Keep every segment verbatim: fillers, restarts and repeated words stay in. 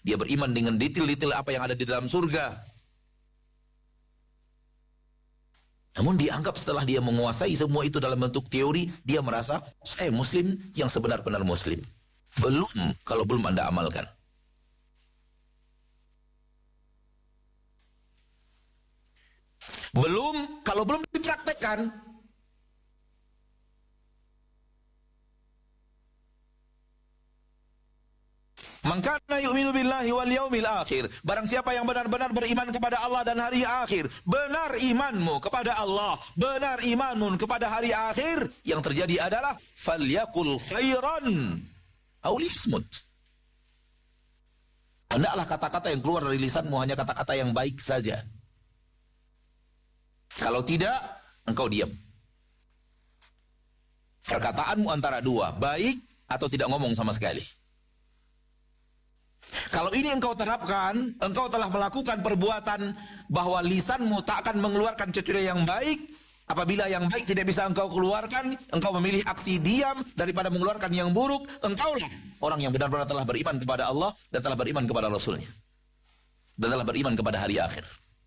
Dia beriman dengan detail-detail apa yang ada di dalam surga. Namun dianggap setelah dia menguasai semua itu dalam bentuk teori, dia merasa, saya muslim yang sebenar-benar muslim. Belum, kalau belum Anda amalkan. Belum, kalau belum dipraktekkan. Man kana yu'minu billahi wal yaumil akhir. Barang siapa yang benar-benar beriman kepada Allah dan hari akhir. Benar imanmu kepada Allah, benar imanmu kepada hari akhir. Yang terjadi adalah falyaqul khairan aw liyasmut. Hendaklah kata-kata yang keluar dari lisanmu hanya kata-kata yang baik saja. Kalau tidak, engkau diam. Perkataanmu antara dua, baik atau tidak ngomong sama sekali. Kalau ini engkau terapkan, engkau telah melakukan perbuatan bahwa lisanmu tak akan mengeluarkan kecuali yang baik. Apabila yang baik tidak bisa engkau keluarkan, engkau memilih aksi diam daripada mengeluarkan yang buruk, engkaulah orang yang benar-benar telah beriman kepada Allah dan telah beriman kepada Rasulnya. Dan telah beriman kepada hari akhir.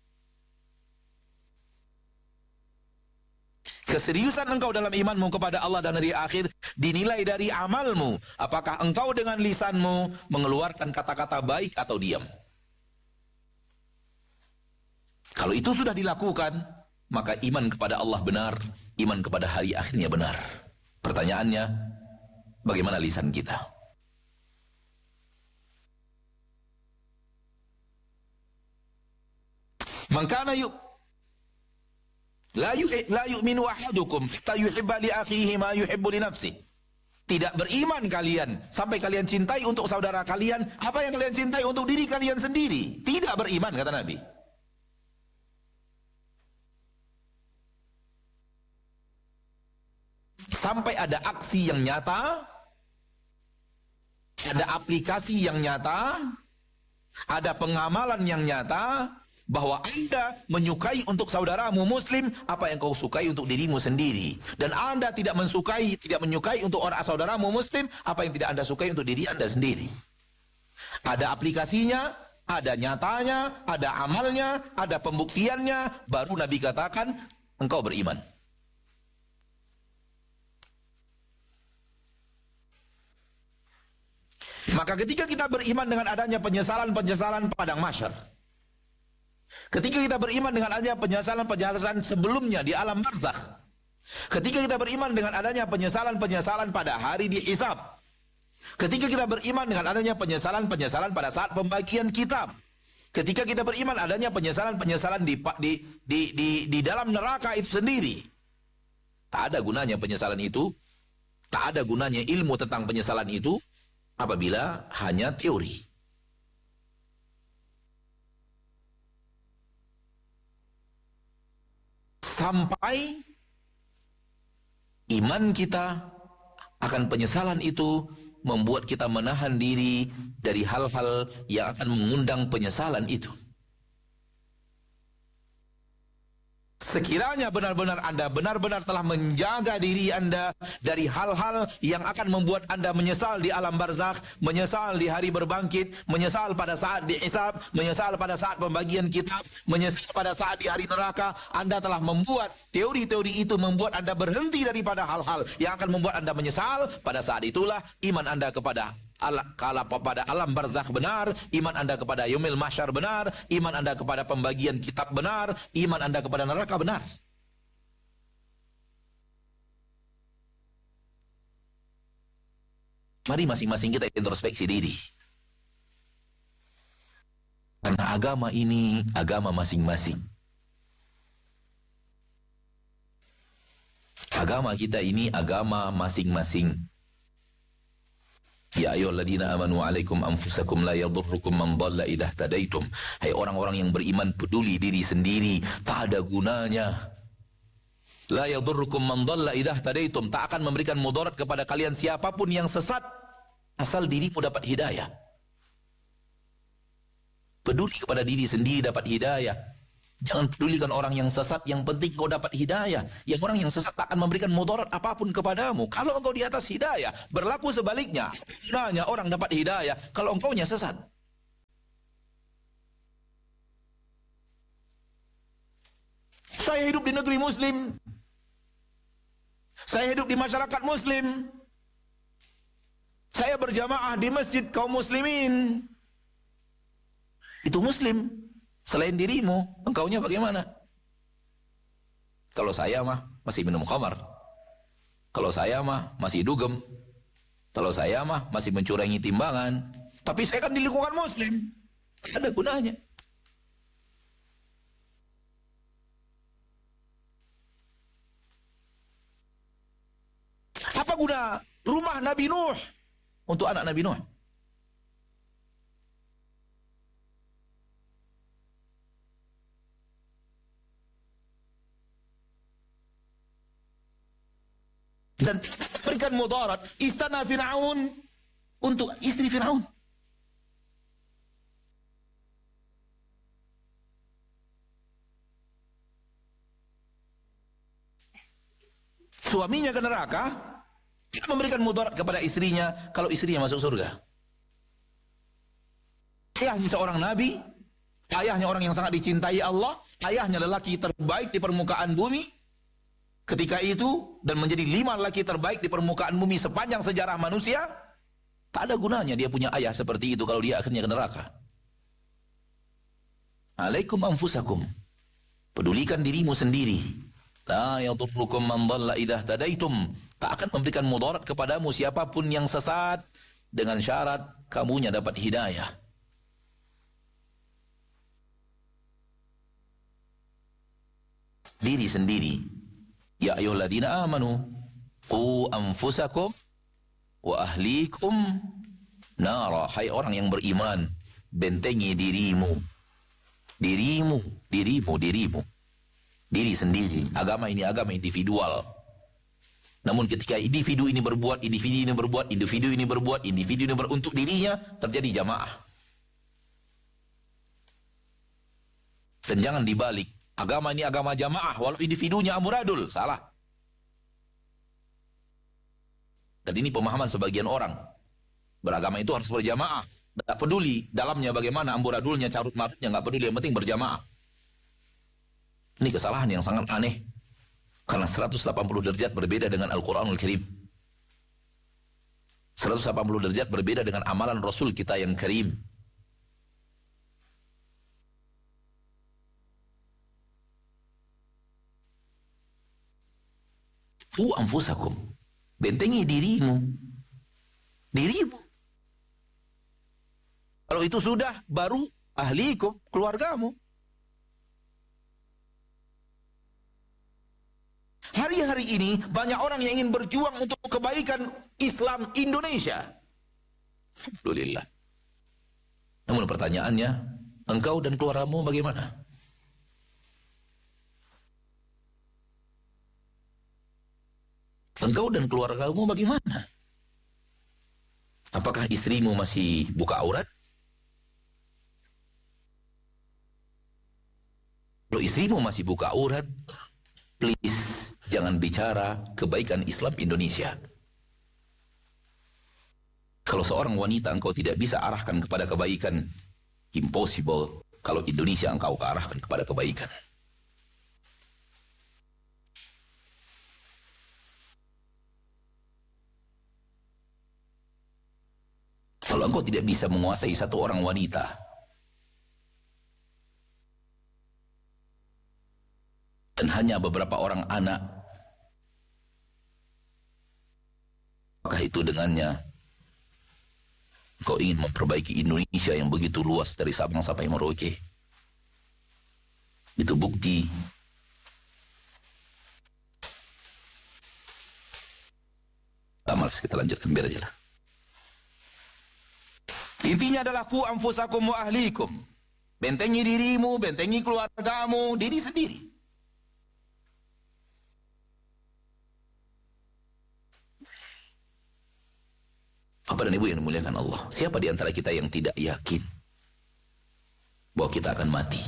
Keseriusan engkau dalam imanmu kepada Allah dan hari akhir dinilai dari amalmu. Apakah engkau dengan lisanmu mengeluarkan kata-kata baik atau diam? Kalau itu sudah dilakukan, maka iman kepada Allah benar, iman kepada hari akhirnya benar. Pertanyaannya, bagaimana lisan kita? Man kana yu La yu'minu ahadukum hatta yuhibba li akhihi ma yuhibbu li nafsihi. Tidak beriman kalian sampai kalian cintai untuk saudara kalian apa yang kalian cintai untuk diri kalian sendiri. Tidak beriman, kata Nabi. Sampai ada aksi yang nyata, ada aplikasi yang nyata, ada pengamalan yang nyata, bahwa Anda menyukai untuk saudaramu muslim apa yang kau sukai untuk dirimu sendiri, dan Anda tidak mensukai, tidak menyukai untuk orang saudaramu muslim apa yang tidak Anda sukai untuk diri Anda sendiri. Ada aplikasinya, ada nyatanya, ada amalnya, ada pembuktiannya, baru Nabi katakan engkau beriman. Maka ketika kita beriman dengan adanya penyesalan-penyesalan padang mahsyar, ketika kita beriman dengan adanya penyesalan-penyesalan sebelumnya di alam barzakh, ketika kita beriman dengan adanya penyesalan-penyesalan pada hari dihisab, ketika kita beriman dengan adanya penyesalan-penyesalan pada saat pembagian kitab, ketika kita beriman adanya penyesalan-penyesalan di, di, di, di, di dalam neraka itu sendiri, tak ada gunanya penyesalan itu, tak ada gunanya ilmu tentang penyesalan itu apabila hanya teori. Sampai iman kita akan penyesalan itu membuat kita menahan diri dari hal-hal yang akan mengundang penyesalan itu. Sekiranya benar-benar Anda benar-benar telah menjaga diri Anda dari hal-hal yang akan membuat Anda menyesal di alam barzakh, menyesal di hari berbangkit, menyesal pada saat dihisab, menyesal pada saat pembagian kitab, menyesal pada saat di hari neraka, Anda telah membuat teori-teori itu membuat Anda berhenti daripada hal-hal yang akan membuat Anda menyesal. Pada saat itulah iman Anda kepada Allah, kalau pada alam barzakh benar, iman Anda kepada yaumil mahsyar benar, iman Anda kepada pembagian kitab benar, iman Anda kepada neraka benar. Mari masing-masing kita introspeksi diri. Karena agama ini agama masing-masing. Agama kita ini agama masing-masing. Ya ayyuhalladzina amanu alaikum anfusakum la yadurrukum man dhalla idza ihtadaitum. Hai orang-orang yang beriman, peduli diri sendiri, tak ada gunanya. La yadurrukum man dhalla idza ihtadaitum, tak akan memberikan mudarat kepada kalian siapapun yang sesat asal dirimu dapat hidayah. Peduli kepada diri sendiri dapat hidayah. Jangan pedulikan orang yang sesat, yang penting kau dapat hidayah. Yang orang yang sesat tak akan memberikan mudarat apapun kepadamu. Kalau engkau di atas hidayah, berlaku sebaliknya. Gunanya orang dapat hidayah kalau engkaunya sesat. Saya hidup di negeri muslim. Saya hidup di masyarakat muslim. Saya berjamaah di masjid kaum muslimin. Itu muslim. Selain dirimu, engkaunya bagaimana? Kalau saya mah masih minum khamar. Kalau saya mah masih dugem. Kalau saya mah masih mencurangi timbangan. Tapi saya kan di lingkungan muslim. Ada gunanya. Apa guna rumah Nabi Nuh untuk anak Nabi Nuh? Dan berikan mudarat istana Fir'aun untuk istri Fir'aun. Suaminya ke neraka, tidak memberikan mudarat kepada istrinya kalau istrinya masuk surga. Ayahnya seorang nabi, ayahnya orang yang sangat dicintai Allah, ayahnya lelaki terbaik di permukaan bumi. Ketika itu, dan menjadi lima lelaki terbaik di permukaan bumi sepanjang sejarah manusia, tak ada gunanya dia punya ayah seperti itu kalau dia akhirnya ke neraka. Alaikum anfusakum. Pedulikan dirimu sendiri. La yadurrukum man dhalla idza tadaitum. Tak akan memberikan mudarat kepadamu siapapun yang sesat dengan syarat kamunya dapat hidayah. Diri sendiri. Ya ayyuhalladzina amanu qu anfusakum wa ahlikum nara. Hai orang yang beriman, bentengi dirimu. Dirimu, dirimu, dirimu. Diri sendiri. Agama ini agama individual. Namun ketika individu ini berbuat, individu ini berbuat, individu ini berbuat, individu ini berbuat untuk dirinya, terjadi jamaah. Dan jangan dibalik. Agama ini agama jamaah, walau individunya amuradul. Salah. Dan ini pemahaman sebagian orang. Beragama itu harus berjamaah. Tak peduli dalamnya bagaimana, amburadulnya, carut marutnya, nggak peduli. Yang penting berjamaah. Ini kesalahan yang sangat aneh. Karena seratus delapan puluh derajat berbeda dengan Al-Quranul Karim. seratus delapan puluh derajat berbeda dengan amalan Rasul kita yang karim. Fu anfusakum. Bentengi dirimu. Dirimu. Kalau itu sudah, baru ahlikum, keluargamu. Hari-hari ini banyak orang yang ingin berjuang untuk kebaikan Islam Indonesia. Alhamdulillah. Namun pertanyaannya, engkau dan keluargamu bagaimana? Engkau dan keluargamu bagaimana? Apakah istrimu masih buka aurat? Kalau istrimu masih buka aurat, please jangan bicara kebaikan Islam Indonesia. Kalau seorang wanita engkau tidak bisa arahkan kepada kebaikan, impossible kalau Indonesia engkau arahkan kepada kebaikan. Kalau engkau tidak bisa menguasai satu orang wanita, dan hanya beberapa orang anak, apakah itu dengannya engkau ingin memperbaiki Indonesia yang begitu luas dari Sabang sampai Merauke? Itu bukti ah, malas kita lanjutkan, biar aja lah. Intinya adalah ku anfusakum wa ahlikum. Bentengi dirimu, bentengi keluargamu, diri sendiri. Bapak dan Ibu yang dimuliakan Allah, siapa di antara kita yang tidak yakin bahwa kita akan mati?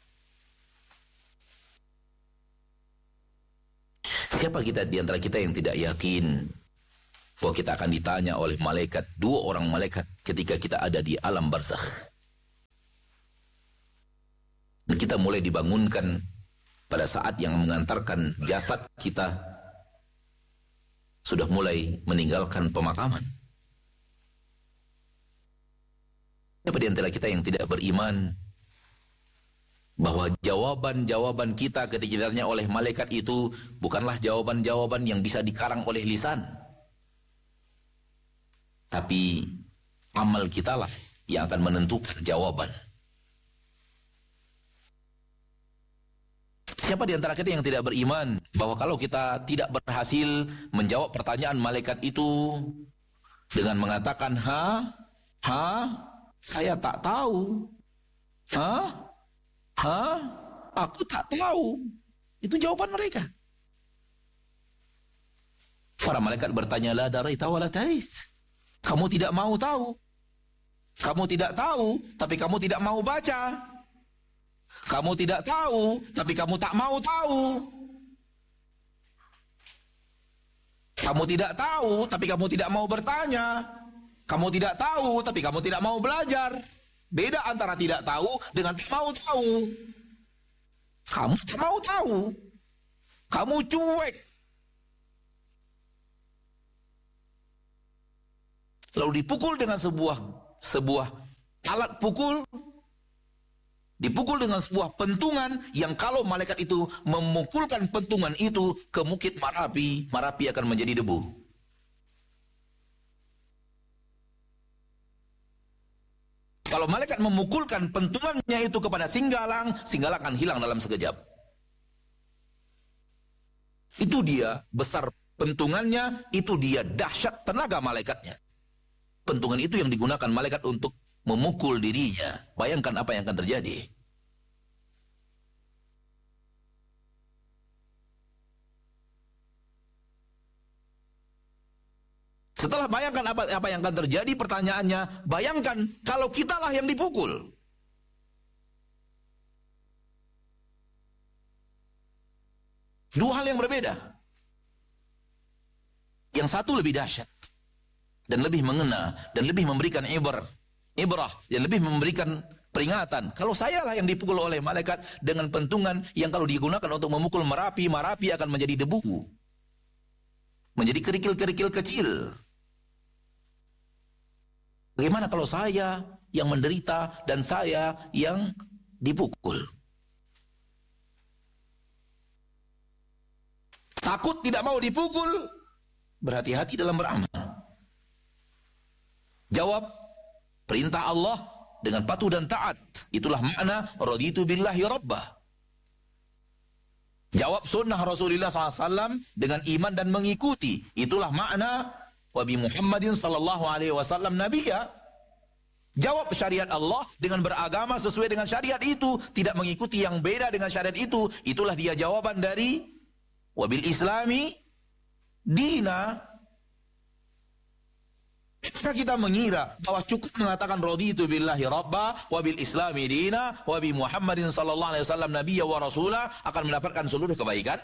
Siapa kita di antara kita yang tidak yakin bahwa kita akan ditanya oleh malaikat, dua orang malaikat ketika kita ada di alam barzakh? Dan kita mulai dibangunkan pada saat yang mengantarkan jasad kita sudah mulai meninggalkan pemakaman. Siapa di antara kita yang tidak beriman bahwa jawaban-jawaban kita ketika ditanya oleh malaikat itu bukanlah jawaban-jawaban yang bisa dikarang oleh lisan, tapi amal kita lah yang akan menentukan jawaban. Siapa di antara kita yang tidak beriman bahwa kalau kita tidak berhasil menjawab pertanyaan malaikat itu dengan mengatakan ha, ha, saya tak tahu, ha, ha, aku tak tahu, itu jawaban mereka. Para malaikat bertanya, la daraita wa la tais. Kamu tidak mau tahu, kamu tidak tahu, tapi kamu tidak mau baca. Kamu tidak tahu, tapi kamu tak mau tahu. Kamu tidak tahu, tapi kamu tidak mau bertanya. Kamu tidak tahu, tapi kamu tidak mau belajar. Beda antara tidak tahu dengan tak mau tahu. Kamu tak mau tahu. Kamu cuek. Lalu dipukul dengan sebuah sebuah alat pukul. Dipukul dengan sebuah pentungan yang kalau malaikat itu memukulkan pentungan itu ke Bukit Marapi, Marapi akan menjadi debu. Kalau malaikat memukulkan pentungannya itu kepada Singgalang, Singgalang akan hilang dalam sekejap. Itu dia besar pentungannya, itu dia dahsyat tenaga malaikatnya. Pentungan itu yang digunakan malaikat untuk memukul dirinya. Bayangkan apa yang akan terjadi. Setelah bayangkan apa, apa yang akan terjadi, pertanyaannya, bayangkan kalau kitalah yang dipukul. Dua hal yang berbeda. Yang satu lebih dahsyat dan lebih mengena dan lebih memberikan ibar. Ibrah, yang lebih memberikan peringatan. Kalau saya lah yang dipukul oleh malaikat dengan pentungan yang kalau digunakan untuk memukul Marapi, Marapi akan menjadi debu. Menjadi kerikil-kerikil kecil. Bagaimana kalau saya yang menderita dan saya yang dipukul? Takut tidak mau dipukul, berhati-hati dalam beramal. Jawab, perintah Allah dengan patuh dan taat. Itulah makna raditu billahi rabbah. Jawab sunnah Rasulullah shallallahu alaihi wasallam dengan iman dan mengikuti. Itulah makna wa bi Muhammadin sallallahu alaihi wasallam nabiyya. Jawab syariat Allah dengan beragama sesuai dengan syariat itu. Tidak mengikuti yang beda dengan syariat itu. Itulah dia jawaban dari wa bil islami dina. Jika kita mengira bahwa cukup mengatakan raditu billahi rabba wa bil islami dina wa bi Muhammadin sallallahu alaihi wasallam nabiyya wa rasula akan mendapatkan seluruh kebaikan.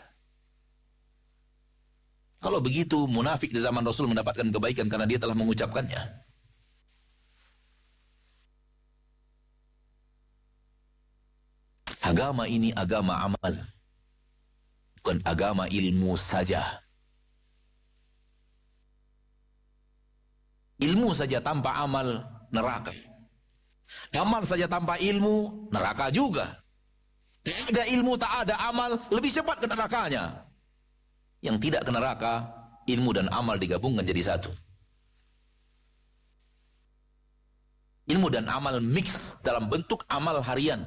Kalau begitu munafik di zaman Rasul mendapatkan kebaikan karena dia telah mengucapkannya. Agama ini agama amal, bukan agama ilmu saja. Ilmu saja tanpa amal, neraka. Amal saja tanpa ilmu, neraka juga. Tidak ada ilmu, tak ada amal, lebih cepat ke nerakanya. Yang tidak ke neraka, ilmu dan amal digabungkan jadi satu. Ilmu dan amal mix dalam bentuk amal harian.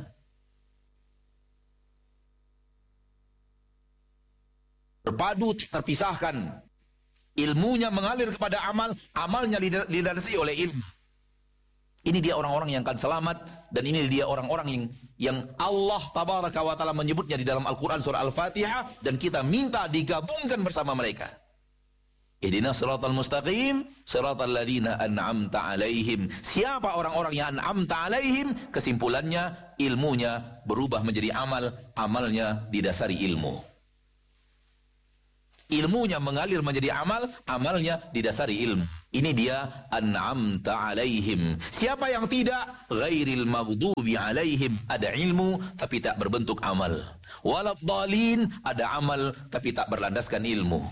Berpadu, terpisahkan. Ilmunya mengalir kepada amal, amalnya dilandasi oleh ilmu. Ini dia orang-orang yang akan selamat, dan ini dia orang-orang yang yang Allah tabaraka wa ta'ala menyebutnya di dalam Al-Quran surah Al-Fatihah, dan kita minta digabungkan bersama mereka. Ihdinas siratal mustaqim, siratal ladzina an'amta alaihim. Siapa orang-orang yang an'amta alaihim? Kesimpulannya, ilmunya berubah menjadi amal, amalnya didasari ilmu. ilmunya mengalir menjadi amal, amalnya didasari ilmu. Ini dia an'amta alaihim. Siapa yang tidak? Ghairil maghdubi alaihim. Ada ilmu tapi tak berbentuk amal. Waladhdallin, ada amal tapi tak berlandaskan ilmu.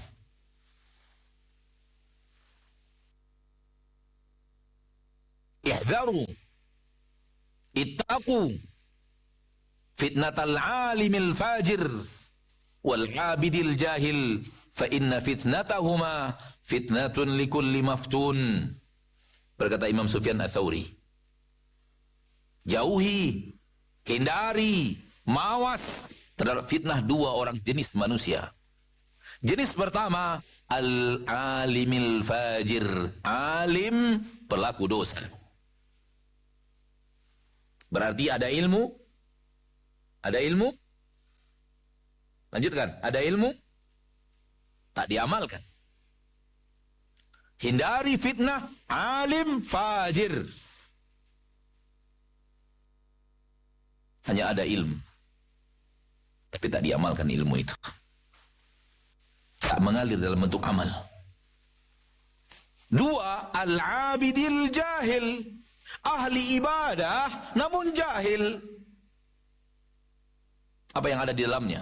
Ihdharu, ittaqu fitnatal alimil fajir wal abidil jahil. Fa inna fitnatahuma fitnatun likulli maftun. Berkata Imam Sufyan Ats-Tsauri. Jauhi, hindari, mawas terhadap fitnah dua orang jenis manusia. Jenis pertama, al-alimil fajir. Alim, pelaku dosa. Berarti ada ilmu. Ada ilmu. Lanjutkan, ada ilmu. Tak diamalkan. Hindari fitnah alim fajir. Hanya ada ilmu, tapi tak diamalkan ilmu itu. Tak mengalir dalam bentuk amal. Dua, al-abidil jahil. Ahli ibadah namun jahil. Apa yang ada di dalamnya?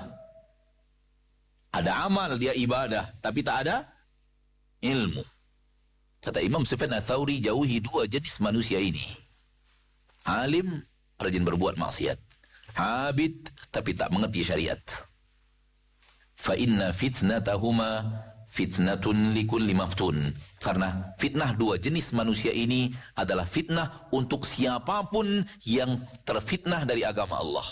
Ada amal, dia ibadah, tapi tak ada ilmu. Kata Imam Sufyan Ats-Tsauri, jauhi dua jenis manusia ini. Alim, rajin berbuat maksiat. Abid, tapi tak mengerti syariat. Fa inna fitnatahuma fitnatun likulli maftun. Karena fitnah dua jenis manusia ini adalah fitnah untuk siapapun yang terfitnah dari agama Allah.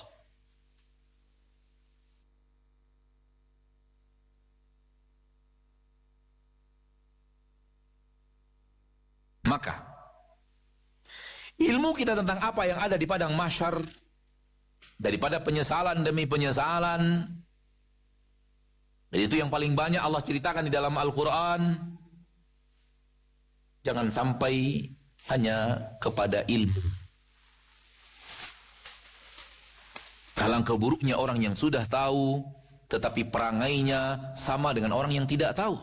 Maka ilmu kita tentang apa yang ada di padang mahsyar, daripada penyesalan demi penyesalan, dan itu yang paling banyak Allah ceritakan di dalam Al-Quran. Jangan sampai hanya kepada ilmu. Alangkah buruknya orang yang sudah tahu tetapi perangainya sama dengan orang yang tidak tahu.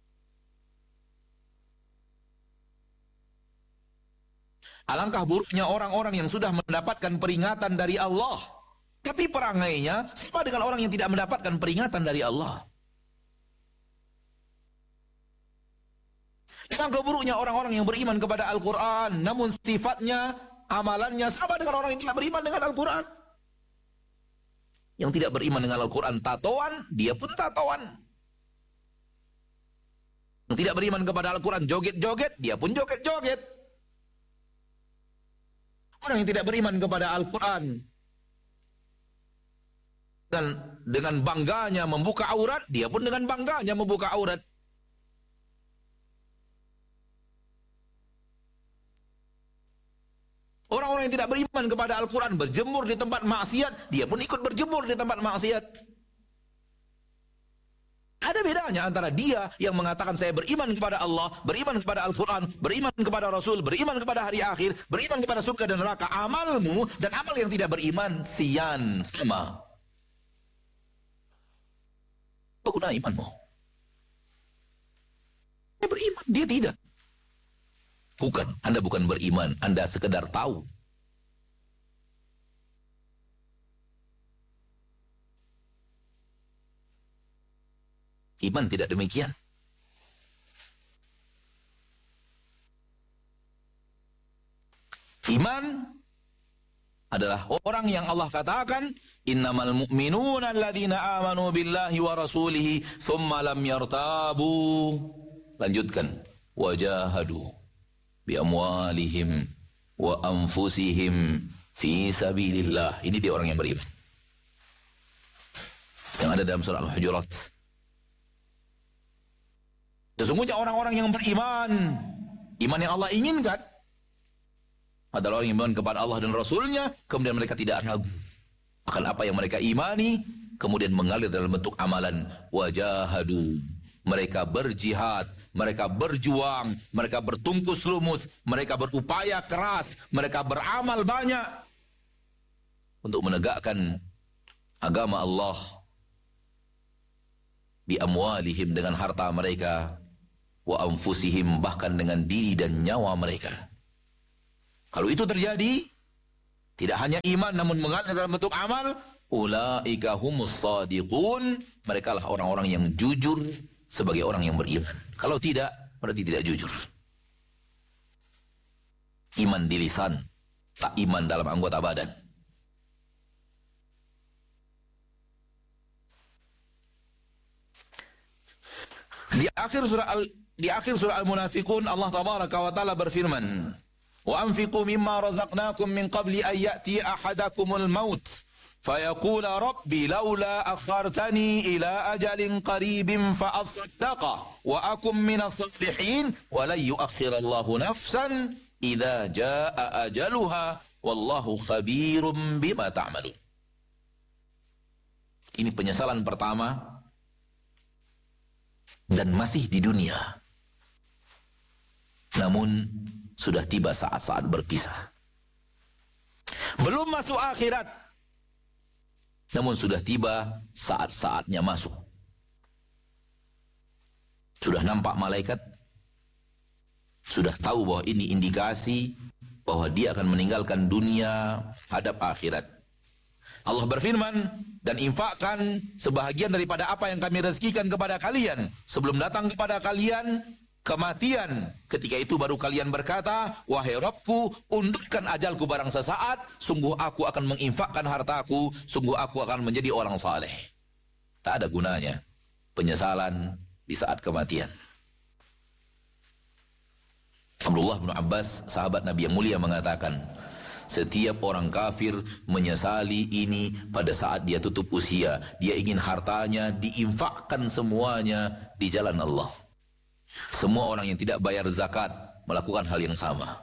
Alangkah buruknya orang-orang yang sudah mendapatkan peringatan dari Allah, tapi perangainya sama dengan orang yang tidak mendapatkan peringatan dari Allah. Alangkah buruknya orang-orang yang beriman kepada Al-Quran, namun sifatnya, amalannya sama dengan orang yang tidak beriman dengan Al-Quran. Yang tidak beriman dengan Al-Quran tatoan, dia pun tatoan. Yang tidak beriman kepada Al-Quran joget-joget, dia pun joget-joget. Orang yang tidak beriman kepada Al-Quran dan dengan bangganya membuka aurat, dia pun dengan bangganya membuka aurat. Orang-orang yang tidak beriman kepada Al-Quran berjemur di tempat maksiat, dia pun ikut berjemur di tempat maksiat. Ada bedanya antara dia yang mengatakan saya beriman kepada Allah, beriman kepada Al-Quran, beriman kepada Rasul, beriman kepada hari akhir, beriman kepada surga dan neraka. Amalmu dan amal yang tidak beriman sian, sama. Apa guna imanmu? Dia beriman, dia tidak. Bukan, Anda bukan beriman, Anda sekedar tahu. Iman tidak demikian. Iman adalah orang yang Allah katakan, innamal mu'minuna alladzina amanu billahi wa rasulihi thumma lam yartabu. Lanjutkan, wajahadu bi amwalihim wa anfusihim fi sabilillah. Ini dia orang yang beriman. Yang ada dalam surah Al-Hujurat. Sesungguhnya orang-orang yang beriman, iman yang Allah inginkan adalah orang yang beriman kepada Allah dan Rasulnya, kemudian mereka tidak ragu akan apa yang mereka imani, kemudian mengalir dalam bentuk amalan. Wajahadu, mereka berjihad, mereka berjuang, mereka bertungkus lumus, mereka berupaya keras, mereka beramal banyak untuk menegakkan agama Allah. bi amwalihim, dengan harta mereka, wa anfusihim, bahkan dengan diri dan nyawa mereka. Kalau itu terjadi, tidak hanya iman namun mengalir dalam bentuk amal, ulaika humus shadiqun, mereka lah orang-orang yang jujur sebagai orang yang beriman. Kalau tidak, berarti tidak jujur. Iman di lisan, tak iman dalam anggota badan. Di akhir surah Al di akhir surah Al-Munafiqun, Allah tabaraka wa taala berfirman, "Wa anfiqu mimma razaqnakum min qabli an ya'ti ahadakumul maut fayaqula rabbi laula akhartani ila ajalin qaribin fa asaddaqa wa akum minas salihin wa la yu'akhkhirallahu nafsan idza jaa ajaluha wallahu khabirum bima ta'malun." Ini penyesalan pertama dan masih di dunia. Namun sudah tiba saat-saat berpisah. Belum masuk akhirat, namun sudah tiba saat-saatnya masuk. Sudah nampak malaikat, sudah tahu bahwa ini indikasi bahwa dia akan meninggalkan dunia, hadap akhirat. Allah berfirman, dan infakkan sebahagian daripada apa yang kami rezekikan kepada kalian sebelum datang kepada kalian kematian. Ketika itu baru kalian berkata, wahai Rabbku, undurkan ajalku barang sesaat, sungguh aku akan menginfakkan hartaku, sungguh aku akan menjadi orang saleh. Tak ada gunanya penyesalan di saat kematian. Abdullah bin Abbas, sahabat Nabi yang mulia, mengatakan, setiap orang kafir menyesali ini pada saat dia tutup usia. Dia ingin hartanya diinfakkan semuanya di jalan Allah. Semua orang yang tidak bayar zakat melakukan hal yang sama.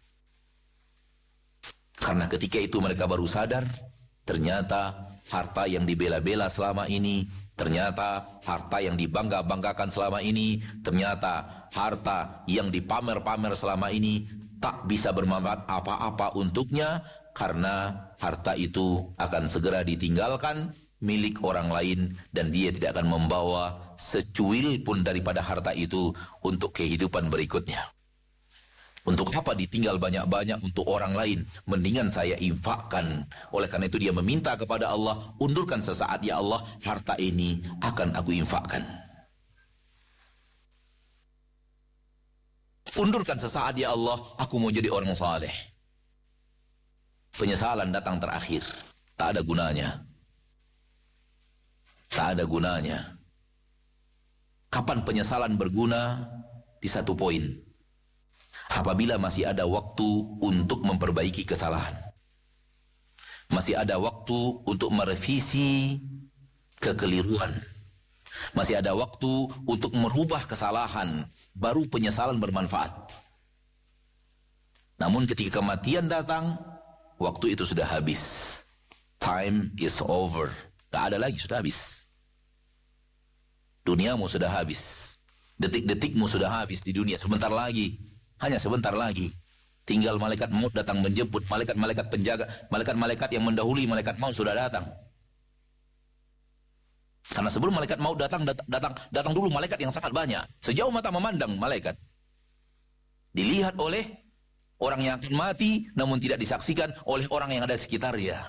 Karena ketika itu mereka baru sadar, ternyata harta yang dibela-bela selama ini, ternyata harta yang dibangga-banggakan selama ini, ternyata harta yang dipamer-pamer selama ini tak bisa bermanfaat apa-apa untuknya, karena harta itu akan segera ditinggalkan milik orang lain dan dia tidak akan membawa secuil pun daripada harta itu untuk kehidupan berikutnya. Untuk apa ditinggal banyak-banyak untuk orang lain? Mendingan saya infakkan. Oleh karena itu dia meminta kepada Allah, undurkan sesaat ya Allah, harta ini akan aku infakkan. Undurkan sesaat ya Allah, aku mau jadi orang saleh. Penyesalan datang terakhir, tak ada gunanya. Tak ada gunanya. Kapan penyesalan berguna? Di satu poin. Apabila masih ada waktu untuk memperbaiki kesalahan. Masih ada waktu untuk merevisi kekeliruan. Masih ada waktu untuk merubah kesalahan. Baru penyesalan bermanfaat. Namun ketika kematian datang, waktu itu sudah habis. Time is over. Tak ada lagi, sudah habis. Duniamu sudah habis. Detik-detikmu sudah habis di dunia. Sebentar lagi. Hanya sebentar lagi. Tinggal malaikat maut datang menjemput. Malaikat-malaikat penjaga. Malaikat-malaikat yang mendahului malaikat maut sudah datang. Karena sebelum malaikat maut datang, datang, datang dulu malaikat yang sangat banyak. Sejauh mata memandang malaikat. Dilihat oleh orang yang akan mati, namun tidak disaksikan oleh orang yang ada di sekitarnya.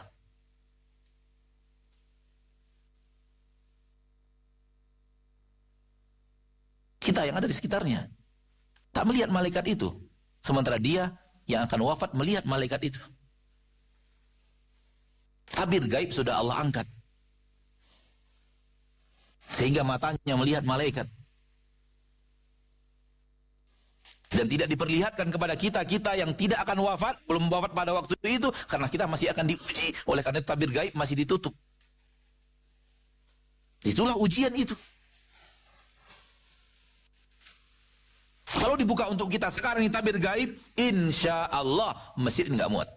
Kita yang ada di sekitarnya tak melihat malaikat itu. Sementara dia yang akan wafat melihat malaikat itu. Tabir gaib sudah Allah angkat. Sehingga matanya melihat malaikat. Dan tidak diperlihatkan kepada kita-kita yang tidak akan wafat, belum wafat pada waktu itu, karena kita masih akan diuji. Oleh karena tabir gaib masih ditutup. Itulah ujian itu. Kalau dibuka untuk kita sekarang ini tabir gaib, insya Allah masjid nggak muat.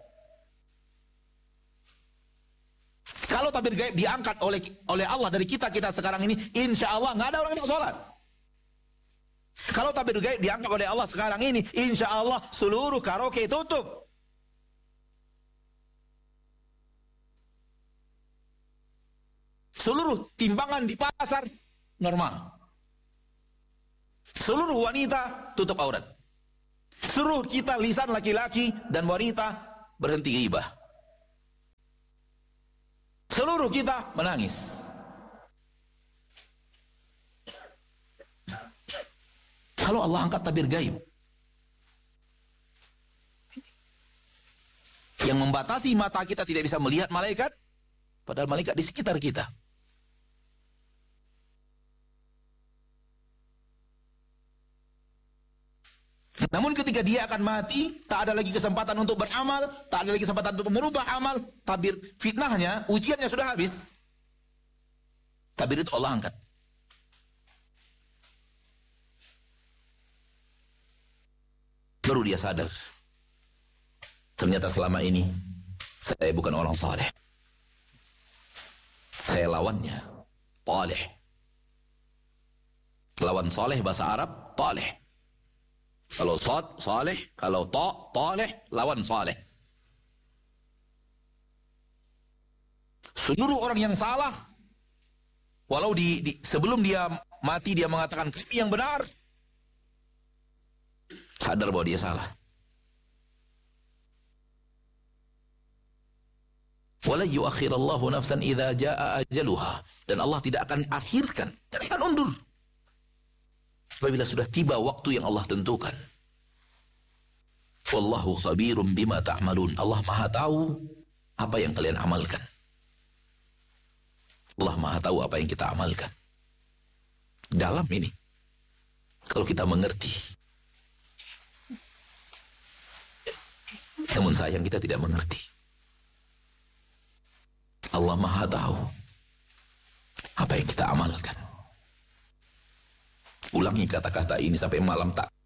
Kalau tabir gaib diangkat oleh oleh Allah dari kita-kita sekarang ini, insya Allah nggak ada orang yang sholat. Kalau tabir gaib diangkat oleh Allah sekarang ini, insya Allah seluruh karaoke tutup. Seluruh timbangan di pasar normal. Seluruh wanita tutup aurat. Seluruh kita lisan laki-laki dan wanita berhenti ghibah. Seluruh kita menangis. Kalau Allah angkat tabir gaib yang membatasi mata kita tidak bisa melihat malaikat, padahal malaikat di sekitar kita. Namun ketika dia akan mati, tak ada lagi kesempatan untuk beramal, tak ada lagi kesempatan untuk merubah amal. Tabir fitnahnya, ujiannya sudah habis. Tabir itu Allah angkat. Baru dia sadar, ternyata selama ini saya bukan orang saleh. Saya lawannya, taleh. Lawan saleh bahasa Arab, taleh. Kalau sad, saleh. Kalau ta, taleh. Lawan saleh. Seluruh orang yang salah, walau di, di sebelum dia mati dia mengatakan kami yang benar, sadar bahwa dia salah. Wala yuakhirallahu nafsan idza jaa ajaluha, dan Allah tidak akan akhirkan, tidak akan undur apabila sudah tiba waktu yang Allah tentukan. Wallahu khabirum bima ta'malun. Allah Maha tahu apa yang kalian amalkan. Allah Maha tahu apa yang kita amalkan. Dalam ini, kalau kita mengerti, namun sayang kita tidak mengerti. Allah Maha tahu apa yang kita amalkan. Ulangi kata-kata ini sampai malam tak